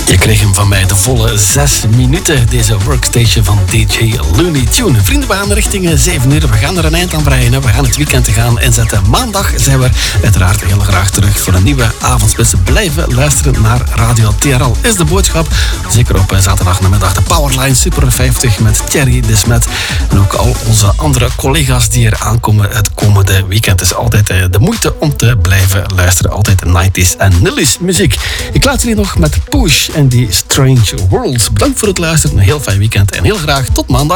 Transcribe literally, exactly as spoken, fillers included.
Je kreeg hem van mij de volle zes minuten, deze workstation van D J Looney Tune. Vrienden, we gaan richting zeven uur. We gaan er een eind aan breien. We gaan het weekend gaan inzetten. Maandag zijn we uiteraard heel graag terug voor een nieuwe avondspits. Blijven luisteren naar Radio T R L is de boodschap. Zeker op zaterdag namiddag de Powerline Super vijftig met Thierry de Smet. En ook al onze andere collega's die er aankomen het komende weekend. Het is altijd de moeite om te blijven luisteren. Altijd nineties en nullies muziek. Ik laat jullie nog met Push en die Strange Worlds. Bedankt voor het luisteren. Een heel fijn weekend en heel graag tot maandag.